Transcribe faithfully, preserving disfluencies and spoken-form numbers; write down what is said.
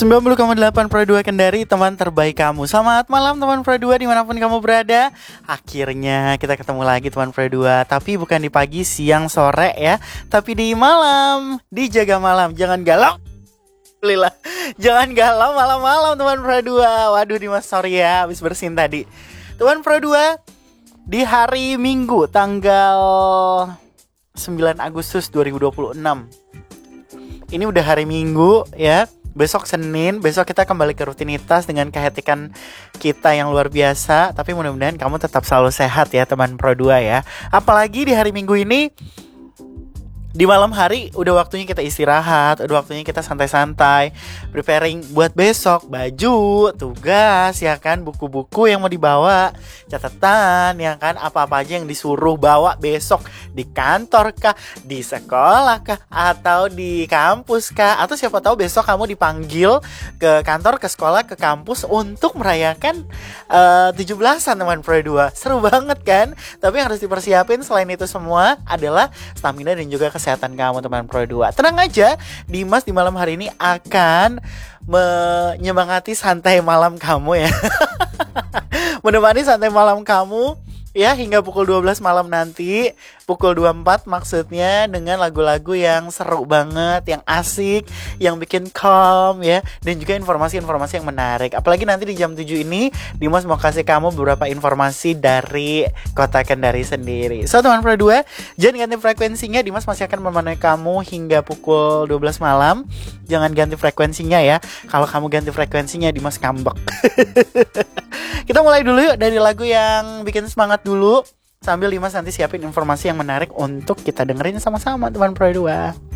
sembilan puluh koma delapan Pro dua Kendari, teman terbaik kamu. Selamat malam teman Pro dua dimanapun kamu berada. Akhirnya kita ketemu lagi teman Pro dua. Tapi bukan di pagi, siang, sore ya, tapi di malam, di jaga malam. Jangan galau, Lila. Jangan galau malam-malam teman Pro dua. Waduh Dimas, sorry ya, habis bersin tadi. Teman Pro dua, di hari Minggu tanggal sembilan Agustus dua ribu dua puluh enam. Ini udah hari Minggu ya. Besok Senin, besok kita kembali ke rutinitas dengan kehektikan kita yang luar biasa. Tapi mudah-mudahan kamu tetap selalu sehat ya teman Pro dua ya. Apalagi di hari Minggu ini, di malam hari udah waktunya kita istirahat, udah waktunya kita santai-santai, preparing buat besok, baju, tugas, ya kan, buku-buku yang mau dibawa, catatan, ya kan, apa-apa aja yang disuruh bawa besok di kantor kah, di sekolah kah, atau di kampus kah, atau siapa tahu besok kamu dipanggil ke kantor, ke sekolah, ke kampus untuk merayakan uh, tujuh belasan teman Pro dua. Seru banget kan? Tapi yang harus dipersiapin selain itu semua adalah stamina dan juga kesehatan kesehatan kamu teman Pro dua. Tenang aja, Dimas di malam hari ini akan menyemangati santai malam kamu ya. Menemani santai malam kamu ya hingga pukul dua belas malam nanti. Pukul dua puluh empat maksudnya, dengan lagu-lagu yang seru banget, yang asik, yang bikin calm ya, dan juga informasi-informasi yang menarik. Apalagi nanti di jam tujuh ini Dimas mau kasih kamu beberapa informasi dari Kota Kendari sendiri. So teman Pro dua, jangan ganti frekuensinya. Dimas masih akan menemani kamu hingga pukul dua belas malam. Jangan ganti frekuensinya ya. Kalau kamu ganti frekuensinya, Dimas ngambek. Kita mulai dulu yuk dari lagu yang bikin semangat dulu, sambil Dimas nanti siapin informasi yang menarik untuk kita dengerin sama-sama teman Pro dua.